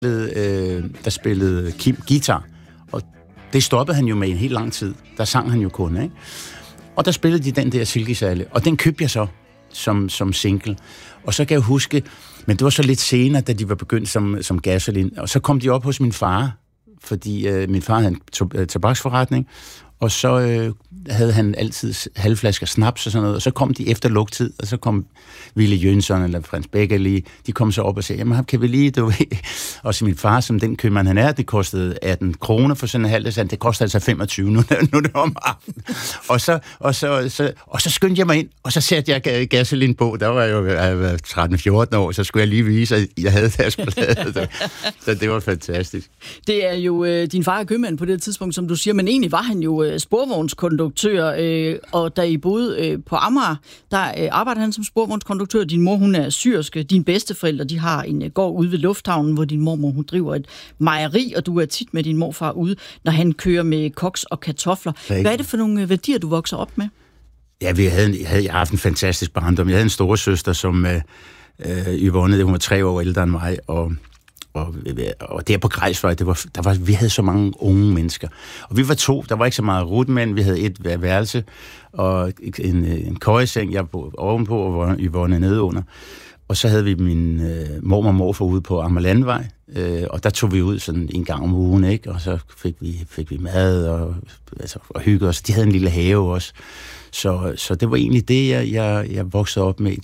der spillede Kim guitar, og det stoppede han jo med en helt lang tid. Der sang han jo kun, ikke? Og der spillede de den der Silkesalle, og den købte jeg så som single. Og så kan jeg huske, men det var så lidt senere, da de var begyndt som Gasolin, og så kom de op hos min far, fordi min far havde en tobaksforretning, og så havde han altid halvflasker snaps og sådan noget, og så kom de efter lugtid, og så kom Ville Jønsson eller Frans Becker lige, de kom så op og sagde, jamen kan vi lige, du ved, og så min far, som den købmand han er, det kostede 18 kroner for sådan en halv, det koster altså 25, nu er det om aftenen. Og så skyndte jeg mig ind, og så satte jeg Gasolin på, der var jeg jo 13-14 år, så skulle jeg lige vise, at jeg havde deres plade, så det var fantastisk. Det er jo din far er købmand på det tidspunkt, som du siger, men egentlig var han jo sporvognskonduktør, og da I boede på Amager, der arbejder han som sporvognskonduktør. Din mor, hun er syersk. Dine bedsteforældre, de har en gård ude ved lufthavnen, hvor din mormor, hun driver et mejeri, og du er tit med din morfar ude, når han kører med koks og kartofler. Hvad er det for nogle værdier, du vokser op med? Ja, jeg havde haft en fantastisk barndom. Jeg havde en storesøster, som Yvonne, hun var 3 år ældre end mig, og der på Grejsvej, vi havde så mange unge mennesker. Og vi var 2, der var ikke så meget rutmænd, vi havde et værelse, og en køjeseng, jeg boede ovenpå, og Yvonne nede under. Og så havde vi min mormor og morfar ude på Amagerlandvej, og der tog vi ud sådan en gang om ugen, ikke? Og så fik vi mad og hygge os. De havde en lille have også. Så det var egentlig det, jeg voksede op med.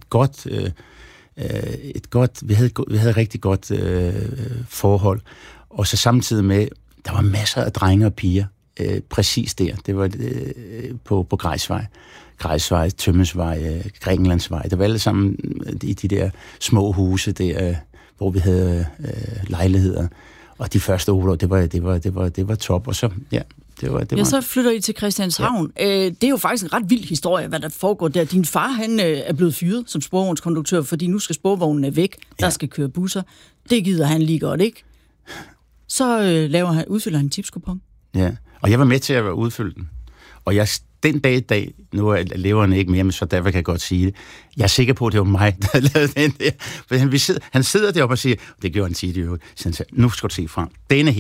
Vi havde et rigtig godt forhold, og så samtidig med, der var masser af drenge og piger, præcis der. Det var på Grejsvej, Tømmesvej, Grækenlandsvej. Det var alle sammen i de der små huse der, hvor vi havde lejligheder. Og de første år, det var top, og så, ja. Så flytter I til Christianshavn. Ja. Det er jo faktisk en ret vild historie, hvad der foregår der. Din far, han er blevet fyret som sporvognskonduktør, fordi nu skal sporvognene væk. Der skal køre busser. Det gider han lige godt, ikke? Så udfylder han en tipskupon. Ja, og jeg var med til at udfylde den. Og den dag i dag, nu er leveren ikke mere, men så derfor kan jeg godt sige det. Jeg er sikker på, at det var mig, der lavede den der. For han sidder deroppe og siger, det gjorde han sige det jo, nu skal du se frem.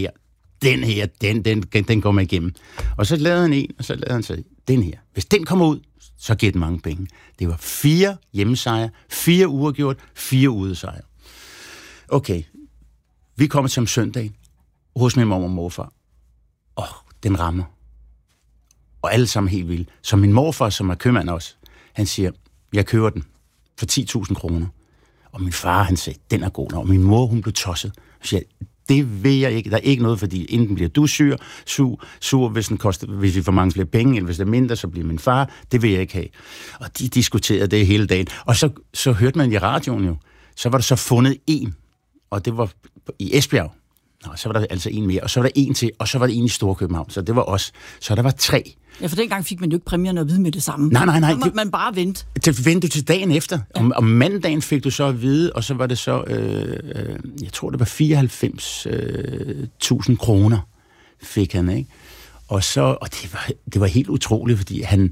Den går med igennem. Og så lavede han en, og så lavede han så den her. Hvis den kommer ud, så giver den mange penge. Det var 4 hjemmesejre, 4 uafgjort, 4 udesejre. Okay, vi kommer til om søndagen hos min mor og morfar. Den rammer. Og alle sammen helt vilde. Så min morfar, som er købmand også, han siger, jeg køber den for 10.000 kroner. Og min far, han sagde, den er god nok. Og min mor, hun blev tosset. Og siger, det vil jeg ikke. Der er ikke noget, fordi enten bliver du sur, hvis vi får mange flere penge, eller hvis det er mindre, så bliver min far. Det vil jeg ikke have. Og de diskuterede det hele dagen. Og så hørte man i radioen jo, så var der så fundet en, og det var i Esbjerg. Så var der altså en mere, og så var der en til, og så var der en i Storkøbenhavn, så det var os. Så der var 3. Ja, for dengang fik man jo ikke præmierne at vide med det samme. Nej. Så måtte man bare vente. Det ventede du til dagen efter. Ja. Om mandagen fik du så at vide, og så var det så, jeg tror det var 94.000 kroner fik han, ikke? Og det var helt utroligt, fordi han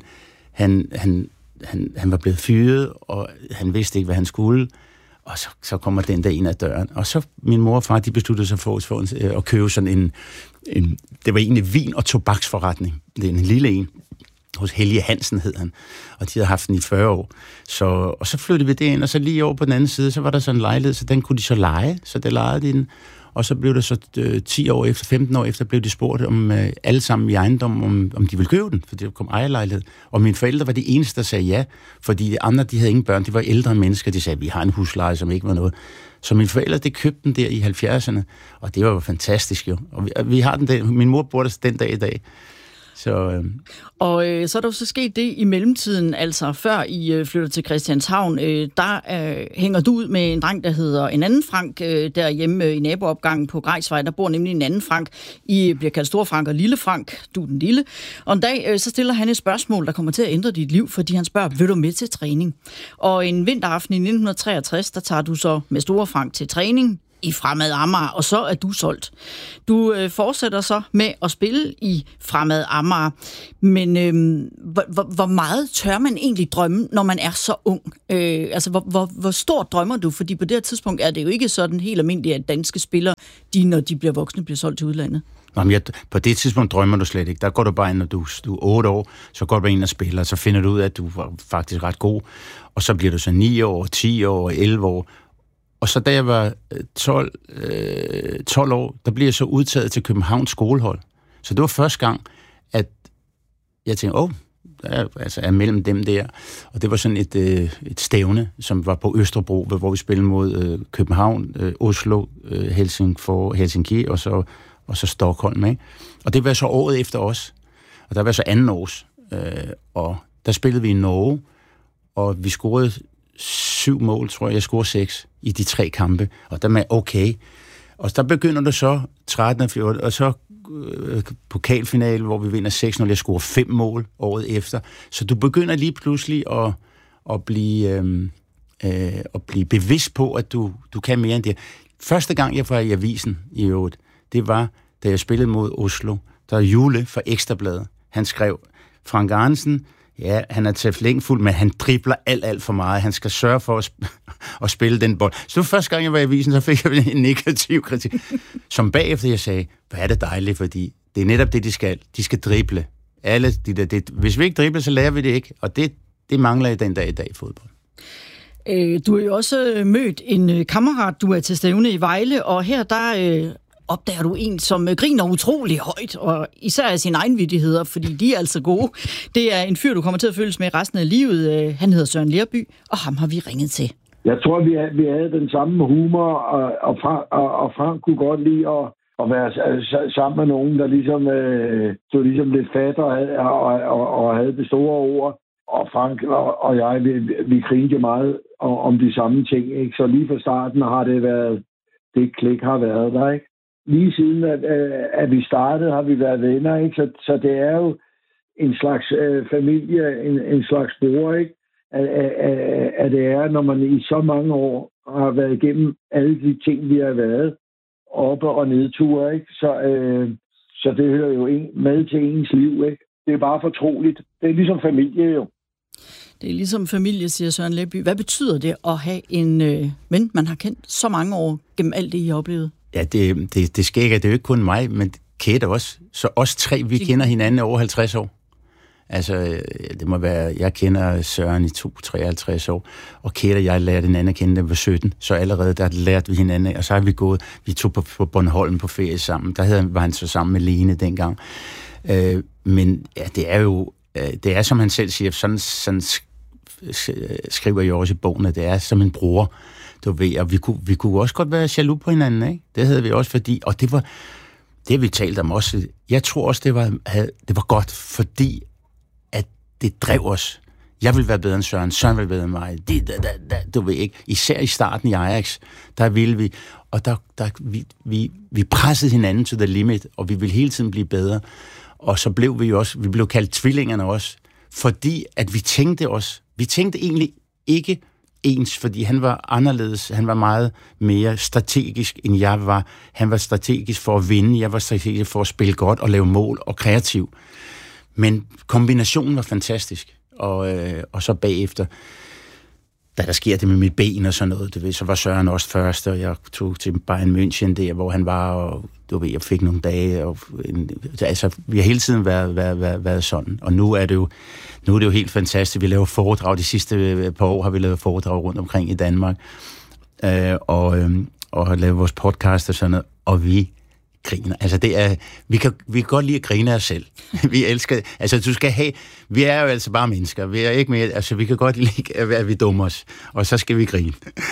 var blevet fyret, og han vidste ikke, hvad han skulle. Og så kommer den der ind ad døren. Og så min mor og far, de besluttede sig for at købe sådan en det var egentlig vin- og tobaksforretning. Det er en lille en. Hos Helge Hansen hed han. Og de havde haft den i 40 år. Og så flyttede vi det ind, og så lige over på den anden side, så var der sådan en lejlighed, så den kunne de så leje. Så det lejede de den. Og så blev det så 15 år efter, blev de spurgt om alle sammen i ejendom, om de ville købe den, for det kom ejerlejlighed. Og mine forældre var de eneste, der sagde ja, fordi de andre, de havde ingen børn, de var ældre mennesker, de sagde, vi har en husleje, som ikke var noget. Så mine forældre, de købte den der i 70'erne, og det var jo fantastisk jo. Og vi har den der, min mor bor der den dag i dag. Og så er der jo så sket det i mellemtiden, altså før I flytter til Christianshavn, der hænger du ud med en dreng, der hedder en anden Frank, derhjemme i naboopgangen på Grejsvej. Der bor nemlig en anden Frank. I bliver kaldt Store Frank og Lille Frank, du den lille. Og en dag, så stiller han et spørgsmål, der kommer til at ændre dit liv, fordi han spørger, vil du med til træning? Og en vinteraften i 1963, der tager du så med Store Frank til træning. i Fremad Amager, og så er du solgt. Du fortsætter så med at spille i Fremad Amager, men hvor meget tør man egentlig drømme, når man er så ung? Altså, hvor stort drømmer du? Fordi på det her tidspunkt er det jo ikke sådan helt almindeligt, at danske spillere, når de bliver voksne, bliver solgt til udlandet. Nå, men på det tidspunkt drømmer du slet ikke. Der går du bare ind, når du er 8 år, så går du ind og spiller, og så finder du ud af, at du var faktisk ret god, og så bliver du så 9 år, 10 år, 11 år, og så da jeg var 12 år, der blev jeg så udtaget til Københavns skolehold. Så det var første gang, at jeg tænkte, der er mellem dem der. Og det var sådan et stævne, som var på Østerbro, hvor vi spillede mod København, Oslo, Helsinki og så Stockholm. Ikke? Og det var så året efter os. Og der var så anden års. Og der spillede vi i Norge, og vi scorede 7 mål, tror jeg scorede 6 i de 3 kampe. Og der var okay. Og der begynder du så 13 og 14, og så pokalfinale, hvor vi vinder 6-0, jeg scorer 5 mål året efter. Så du begynder lige pludselig at blive bevidst på, at du kan mere end det. Første gang, jeg var i avisen i øvrigt, det var, da jeg spillede mod Oslo. Der er Jule fra Ekstrabladet. Han skrev, Frank Arnesen, ja, han er teflængfuld, men han dribler alt for meget. Han skal sørge for at spille den bold. Så det var første gang, jeg var i avisen, så fik jeg en negativ kritik. Som bagefter jeg sagde, hvor er det dejligt, fordi det er netop det, de skal. De skal drible. Alle hvis vi ikke dribler, så lærer vi det ikke. Og det mangler den dag i dag i fodbold. Du har jo også mødt en kammerat, du er til stævne i Vejle, og her der opdager du en, som griner utrolig højt, og især af sine egenvittigheder, fordi de er altså gode. Det er en fyr, du kommer til at følges med resten af livet. Han hedder Søren Lerby, og ham har vi ringet til. Jeg tror, vi havde den samme humor, og Frank kunne godt lide at være sammen med nogen, der ligesom stod ligesom lidt fat og havde det store ord. Og Frank og jeg, vi grinte meget om de samme ting, ikke? Så lige fra starten har det været, det klik har været der, ikke? Lige siden, at vi startede, har vi været venner, ikke? Så det er jo en slags familie, en slags bror, ikke? At det er, når man i så mange år har været igennem alle de ting, vi har været, oppe- og nedture, ikke? Så det hører jo med til ens liv, ikke? Det er bare fortroligt. Det er ligesom familie, jo. Det er ligesom familie, siger Søren Lerby. Hvad betyder det at have en ven, man har kendt så mange år gennem alt det, I har oplevet? Ja, det sker ikke. Det er jo ikke kun mig, men Kate også. Så os 3, vi kender hinanden over 50 år. Altså, det må være, jeg kender Søren i 53 år, og Kate og jeg lærte hinanden at kende, da vi var 17. Så allerede der lærte vi hinanden, og så har vi tog på Bornholm på ferie sammen. Der var han så sammen med Lene dengang. Men ja, det er som han selv siger, sådan skriver jeg også i bogen, at det er som en bror, du ved, og vi kunne også godt være jaloux på hinanden, ikke? Det havde vi også, fordi, og det vi talte om også, jeg tror også, det var godt, fordi at det drev os. Jeg ville være bedre end Søren, Søren ville være bedre end mig, du ved ikke, især i starten i Ajax, der ville vi, og vi pressede hinanden til the limit, og vi ville hele tiden blive bedre, og så blev vi blev kaldt tvillingerne også, fordi at vi tænkte egentlig ikke ens, fordi han var anderledes, han var meget mere strategisk, end jeg var. Han var strategisk for at vinde, jeg var strategisk for at spille godt og lave mål og kreativ. Men kombinationen var fantastisk, og så bagefter, da der sker det med mit ben og sådan noget, så var Søren også først, og jeg tog til Bayern München der, hvor han var, og du ved, jeg fik nogle dage, og altså, vi har hele tiden været sådan, og nu er det jo helt fantastisk. Vi laver foredrag, de sidste par år har vi lavet foredrag rundt omkring i Danmark, og har lavet vores podcast og sådan noget, og vi griner. Altså vi kan godt lide at grine af os selv. Vi elsker, altså vi er jo altså bare mennesker. Vi er ikke mere, altså vi kan godt lide, at vi dummer os, og så skal vi grine.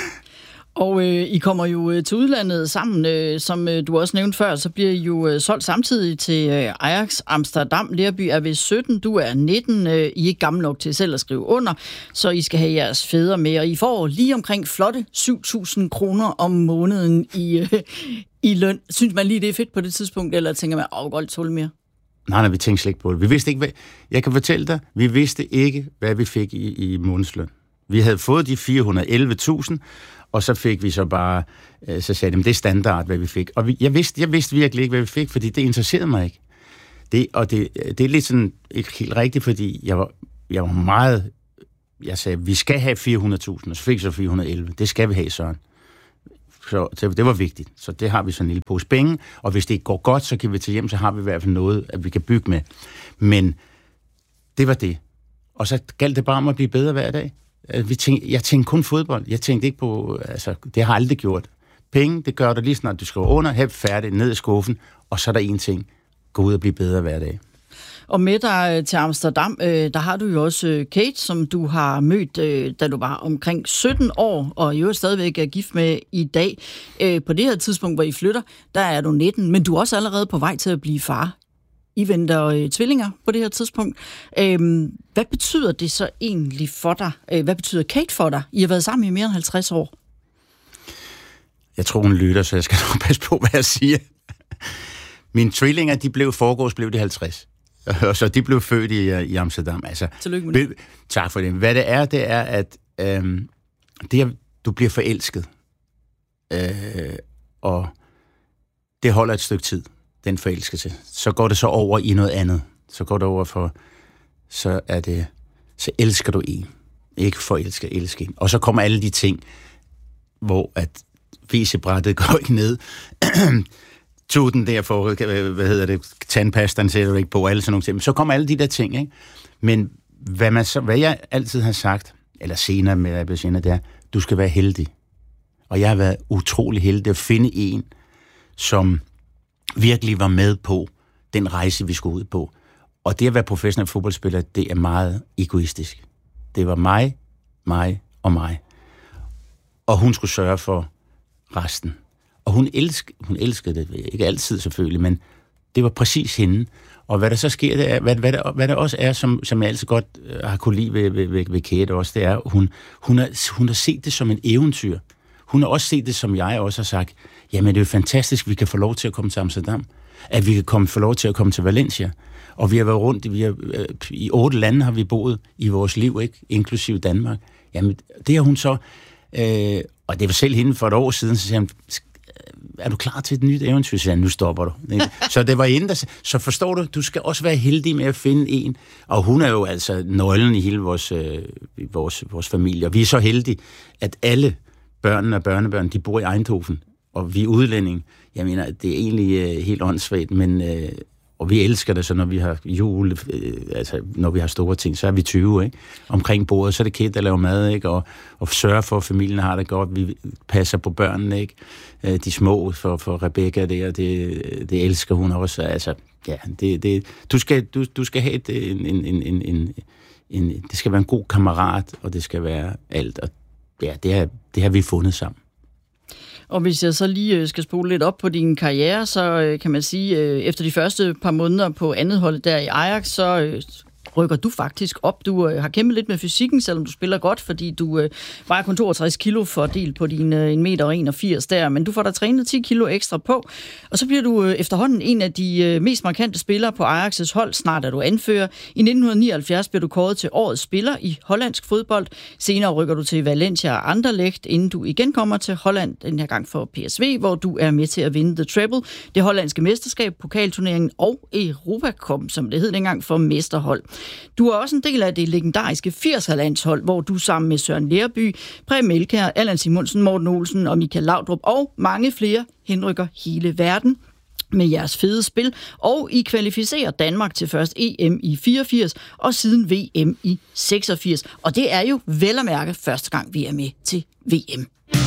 Og I kommer jo til udlandet sammen, som du også nævnte før, så bliver I jo solgt samtidig til Ajax Amsterdam. Lerby er ved 17, du er 19, I er ikke gamle nok til selv at skrive under, så I skal have jeres fædre med, og I får lige omkring flotte 7.000 kroner om måneden i løn. Synes man lige, det er fedt på det tidspunkt, eller tænker man, godt tåle mere? Nej, vi tænkte slet ikke på det. Vi vidste ikke, jeg kan fortælle dig, vi vidste ikke, hvad vi fik i månedsløn. Vi havde fået de 411.000, og så fik vi så bare, så sagde de, det er standard, hvad vi fik. Og jeg vidste virkelig ikke, hvad vi fik, fordi det interesserede mig ikke. Det er lidt sådan ikke helt rigtigt, fordi jeg var meget, jeg sagde, vi skal have 400.000, og så fik så 411. Det skal vi have, Søren. Så det var vigtigt. Så det har vi sådan en lille pose penge, og hvis det ikke går godt, så kan vi til hjem, så har vi i hvert fald noget, at vi kan bygge med. Men det var det. Og så galt det bare om at blive bedre hver dag. Jeg tænkte kun fodbold. Jeg tænkte ikke på, altså, det har jeg aldrig gjort. Penge, det gør du lige snart, du skriver under, hæb færdig, ned i skuffen, og så er der en ting, gå ud og blive bedre hver dag. Og med dig til Amsterdam, der har du jo også Kate, som du har mødt, da du var omkring 17 år, og jo stadigvæk er gift med i dag. På det her tidspunkt, hvor I flytter, der er du 19, men du er også allerede på vej til at blive far. I venter tvillinger på det her tidspunkt. Hvad betyder det så egentlig for dig? Hvad betyder Kate for dig? I har været sammen i mere end 50 år. Jeg tror, hun lytter, så jeg skal nok passe på, hvad jeg siger. Mine tvillinger, blev de 50. Og så de blev født i Amsterdam. Altså, tillykke med det. Tak for det. Hvad det er, at du bliver forelsket. Og det holder et stykke tid, den forelskelse. Så går det så over i noget andet. Så går det over for, så elsker du en. Ikke forelsker, elsker en. Og så kommer alle de ting, hvor at visebrættet går ikke ned. Tuden der for, tandpastaen sætter du ikke på, alle sådan nogle ting. Så kommer alle de der ting, ikke? Men hvad jeg altid har sagt, eller senere med at besinde, det er, du skal være heldig. Og jeg har været utrolig heldig at finde en, som virkelig var med på den rejse, vi skulle ud på. Og det at være professionel fodboldspiller, det er meget egoistisk. Det var mig og mig. Og hun skulle sørge for resten. Og hun elskede det. Ikke altid selvfølgelig, men det var præcis hende. Og hvad der så sker, det er, hvad der også er, som jeg altid godt har kunne lide ved Kate også, det er, hun har set det som en eventyr. Hun har også set det, som jeg også har sagt, jamen det er jo fantastisk, vi kan få lov til at komme til Amsterdam. At vi kan få lov til at komme til Valencia. Og vi har været rundt, i 8 lande har vi boet i vores liv, ikke? Inklusive Danmark. Jamen det har hun så, og det var selv hende for et år siden, så sagde hun, er du klar til et nyt eventyr? Så nu stopper du. Så det var hende, så forstår du, du skal også være heldig med at finde en. Og hun er jo altså nøglen i hele vores familie. Og vi er så heldige, at alle børnene og børnebørn, de bor i Eindhoven. Og vi er udlændinge. Jeg mener, det er egentlig helt åndssvagt, men og vi elsker det, så når vi har jul, altså når vi har store ting, så er vi 20, ikke? Omkring bordet, så er det Kate, der laver mad, ikke? Og sørger for, at familien har det godt. Vi passer på børnene, ikke? De små for Rebecca der, det elsker hun også. Altså, ja, du skal have det skal være en god kammerat, og det skal være alt. Og ja, det har vi fundet sammen. Og hvis jeg så lige skal spole lidt op på din karriere, så kan man sige, efter de første par måneder på andet hold der i Ajax, så rykker du faktisk op. Du har kæmpet lidt med fysikken, selvom du spiller godt, fordi du vejer kun 62 kilo fordelt på dine 1,81 meter der, men du får da trænet 10 kilo ekstra på, og så bliver du efterhånden en af de mest markante spillere på Ajax' hold. Snart er du anfører. I 1979 bliver du kåret til årets spiller i hollandsk fodbold. Senere rykker du til Valencia og Anderlecht, inden du igen kommer til Holland, den her gang for PSV, hvor du er med til at vinde The Treble, det hollandske mesterskab, pokalturneringen og Europacup, som det hed dengang, for mesterhold. Du er også en del af det legendariske 80'er-landshold, hvor du sammen med Søren Lerby, Preben Elkjær, Allan Simonsen, Morten Olsen og Michael Laudrup og mange flere henrykker hele verden med jeres fede spil, og I kvalificerer Danmark til først EM i 84 og siden VM i 86. Og det er jo vel at mærke første gang, vi er med til VM.